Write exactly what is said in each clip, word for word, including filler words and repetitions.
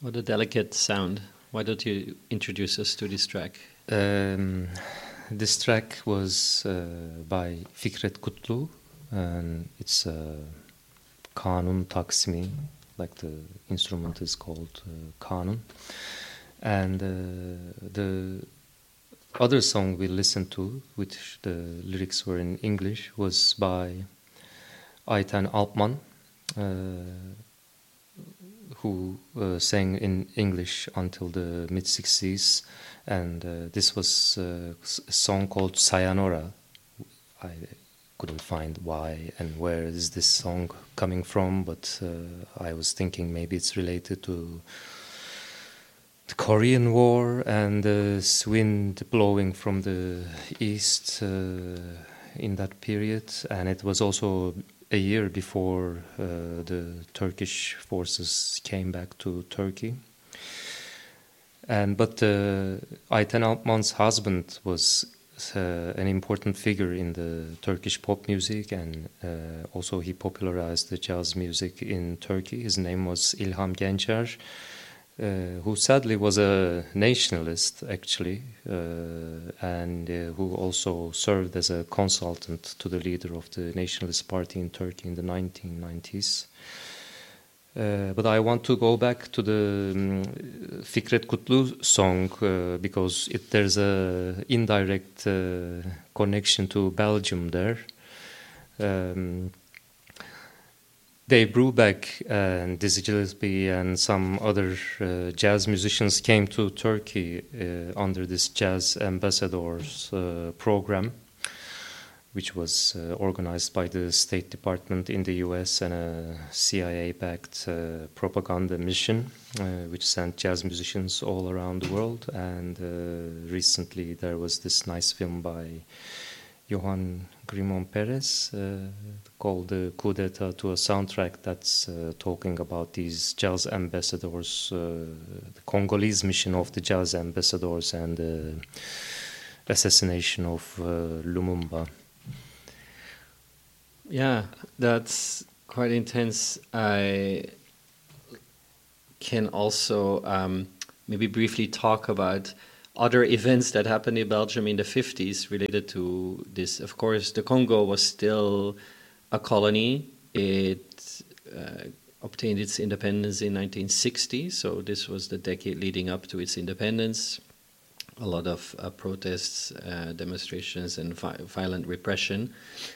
What a delicate sound. Why don't you introduce us to this track? Um, this track was uh, by Fikret Kutlu, and it's uh, Kanun Taksimi, like the instrument is called uh, Kanun. And uh, the other song we listened to, which the lyrics were in English, was by Ayten Alpman, uh, who uh, sang in English until the mid-sixties, and uh, this was uh, a song called Sayonara. I couldn't find why and where is this song coming from, but uh, I was thinking maybe it's related to the Korean War and the wind blowing from the east uh, in that period, and it was also a year before uh, the Turkish forces came back to Turkey. And but uh, Ayten Alpman's husband was uh, an important figure in the Turkish pop music, and uh, also he popularized the jazz music in Turkey. His name was İlham Gencer, uh, who sadly was a nationalist, actually, uh, and uh, who also served as a consultant to the leader of the Nationalist Party in Turkey in the nineteen nineties. Uh, but I want to go back to the um, Fikret Kutlu song uh, because it, there's a indirect uh, connection to Belgium there. Um, Dave Brubeck and Dizzy Gillespie and some other uh, jazz musicians came to Turkey uh, under this Jazz Ambassadors uh, program, which was uh, organized by the State Department in the U S and a C I A-backed uh, propaganda mission, uh, which sent jazz musicians all around the world. And uh, recently there was this nice film by Johan Grimon Perez uh, called the Coup d'etat to a soundtrack that's uh, talking about these jazz ambassadors, uh, the Congolese mission of the jazz ambassadors and the assassination of uh, Lumumba. Yeah, that's quite intense. I can also um, maybe briefly talk about other events that happened in Belgium in the fifties related to this. Of course, the Congo was still a colony. It uh, obtained its independence in nineteen sixty, so this was the decade leading up to its independence. A lot of uh, protests, uh, demonstrations, and vi- violent repression.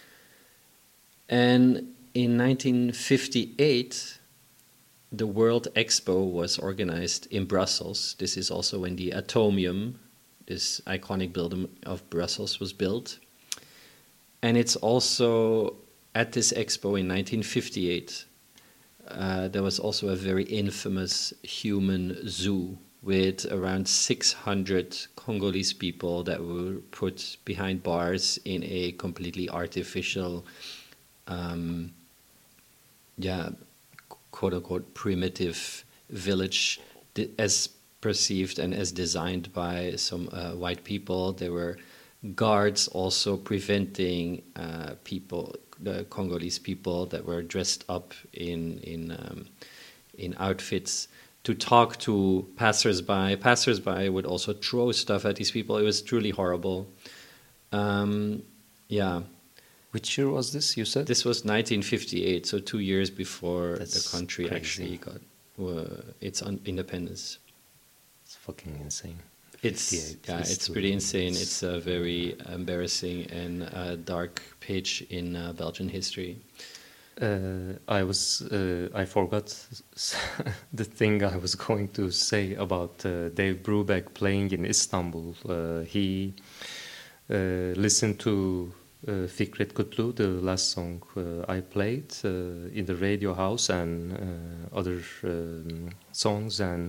And in nineteen fifty-eight, the World Expo was organized in Brussels. This is also when the Atomium, this iconic building of Brussels, was built. And it's also at this expo in nineteen fifty-eight, uh, there was also a very infamous human zoo with around six hundred Congolese people that were put behind bars in a completely artificial Um, yeah, quote unquote primitive village as perceived and as designed by some uh, white people. There were guards also preventing uh, people, the Congolese people that were dressed up in in um, in outfits to talk to passersby. Passersby would also throw stuff at these people. It was truly horrible. Um, yeah. Which year was this, you said? This was nineteen fifty-eight, so two years before That's the country crazy. actually got uh, its un- independence. It's fucking insane. It's yeah, it's pretty insane. It's, it's a very embarrassing and uh, dark page in uh, Belgian history. Uh, I was uh, I forgot the thing I was going to say about uh, Dave Brubeck playing in Istanbul. Uh, he uh, listened to Uh, Fikret Kutlu, the last song uh, I played uh, in the radio house, and uh, other um, songs, and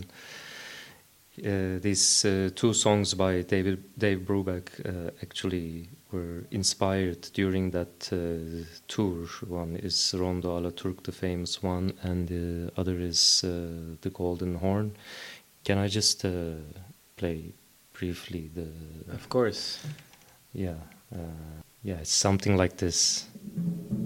uh, these uh, two songs by David Dave Brubeck uh, actually were inspired during that uh, tour. One is Rondo alla Turk, the famous one, and the other is uh, the Golden Horn. Can I just uh, play briefly the? Of course. Yeah. Uh, Yeah, it's something like this.